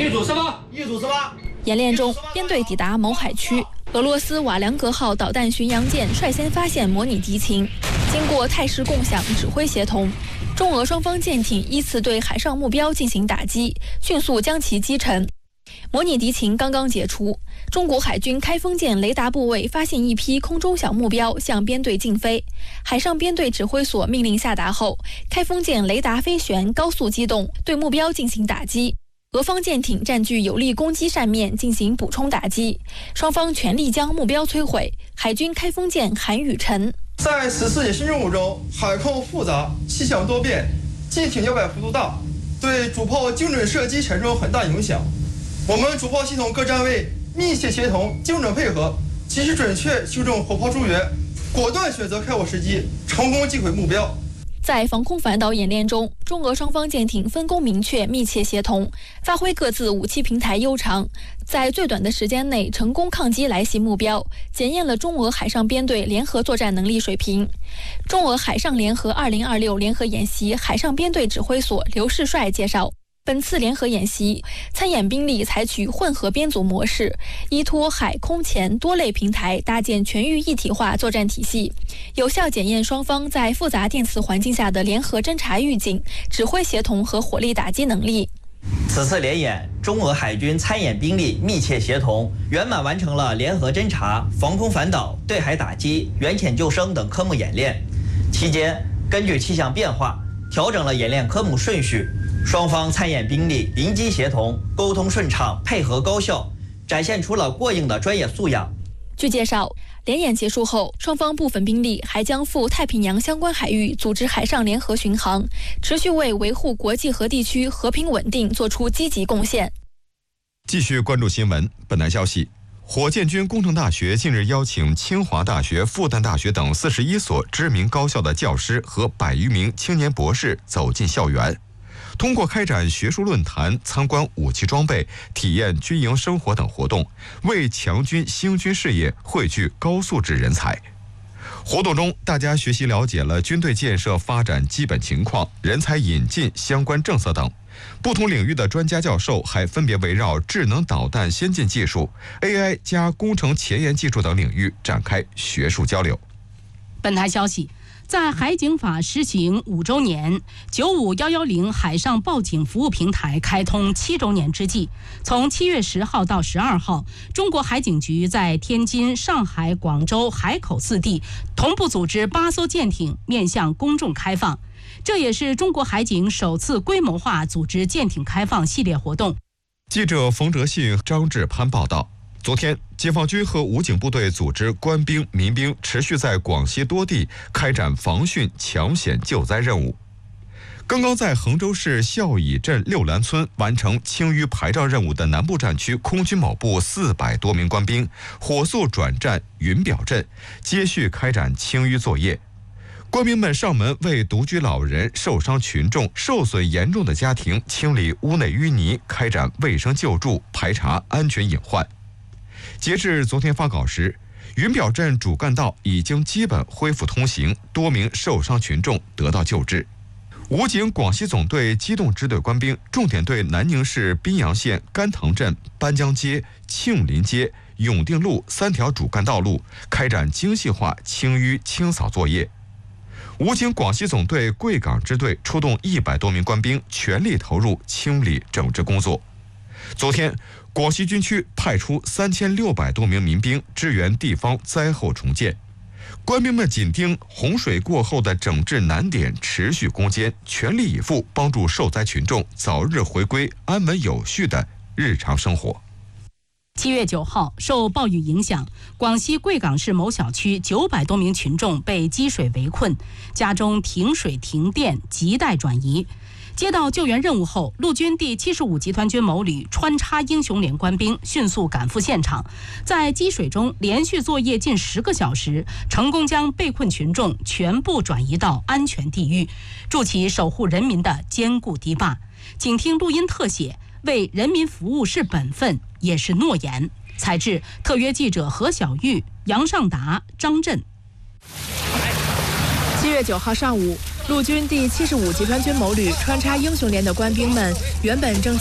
一组18。 演练中，编队抵达某海区，俄罗斯瓦良格号导弹巡洋舰率先发现模拟敌情，经过态势共享、指挥协同，中俄双方舰艇依次对海上目标进行打击，迅速将其击沉。模拟敌情刚刚解除，中国海军开封舰雷达部位发现一批空中小目标向编队近飞，海上编队指挥所命令下达后，开封舰雷达飞旋高速机动，对目标进行打击。俄方舰艇占据有利攻击扇面进行补充打击，双方全力将目标摧毁。海军开封舰韩宇晨在此次演习任务中，海况复杂，气象多变，舰艇摇摆幅度大，对主炮精准射击产生很大影响。我们主炮系统各站位密切协同，精准配合，及时准确修正火炮驻援，果断选择开火时机，成功击毁目标。 在防空反导演练中，中俄双方舰艇分工明确、密切协同，发挥各自武器平台优长，在最短的时间内成功抗击来袭目标，检验了中俄海上编队联合作战能力水平。中俄海上联合2026联合演习海上编队指挥所刘世帅介绍，本次联合演习，参演兵力采取混合编组模式，依托海空前多类平台搭建全域一体化作战体系，有效检验双方在复杂电磁环境下的联合侦察预警、指挥协同和火力打击能力。 此次联演，中俄海军参演兵力密切协同，圆满完成了联合侦察、防空反导、对海打击、远潜救生等科目演练。期间，根据气象变化，调整了演练科目顺序。双方参演兵力临机协同，沟通顺畅，配合高效，展现出了过硬的专业素养。 据介绍，联演结束后，双方部分兵力还将赴太平洋相关海域组织海上联合巡航，持续为维护国际和地区和平稳定做出积极贡献。 继续关注新闻。本台消息，火箭军工程大学近日邀请清华大学、复旦大学等41所知名高校的教师和100余名青年博士走进校园，通过开展学术论坛、参观武器装备、体验军营生活等活动，为强军兴军事业汇聚高素质人才。活动中，大家学习了解了军队建设发展基本情况、人才引进相关政策等。不同领域的专家教授还分别围绕智能导弹先进技术、AI 加工程前沿技术等领域展开学术交流。 本台消息，在海警法施行5周年，95110海上报警服务平台开通7周年之际，从7月10号到12号，中国海警局在天津、上海、广州海口4地同步组织8艘舰艇面向公众开放。这也是中国海警首次规模化组织舰艇开放系列活动。 记者冯哲信、张志攀报道。昨天，解放军和武警部队组织官兵、民兵持续在广西多地开展防汛、抢险救灾任务。刚刚在衡州市孝乙镇六兰村完成清淤排涝任务的南部战区空军某部400多名官兵，火速转战云表镇，接续开展清淤作业。官兵们上门为独居老人、受伤群众、受损严重的家庭清理屋内淤泥，开展卫生救助，排查安全隐患。截至昨天发稿时，云表镇主干道已经基本恢复通行，多名受伤群众得到救治。武警广西总队机动支队官兵重点对南宁市宾阳县甘塘镇、班江街、庆林街、永定路3条主干道路开展精细化清淤清扫作业。武警广西总队贵港支队出动100多名官兵，全力投入清理整治工作。昨天，广西军区派出3600多名民兵支援地方灾后重建。官兵们紧盯洪水过后的整治难点，持续攻坚，全力以赴帮助受灾群众早日回归安稳有序的日常生活。 7月9号，受暴雨影响，广西贵港市某小区900多名群众被积水围困，家中停水停电，亟待转移。接到救援任务后，陆军第75集团军某旅穿插英雄连官兵迅速赶赴现场，在积水中连续作业近10个小时，成功将被困群众全部转移到安全地域，筑起守护人民的坚固堤坝。请听录音特写，为人民服务是本分，也是诺言。采制特约记者何小玉、杨尚达、张震。 7月9号上午，陆军第75集团军某旅穿插英雄连的官兵们原本正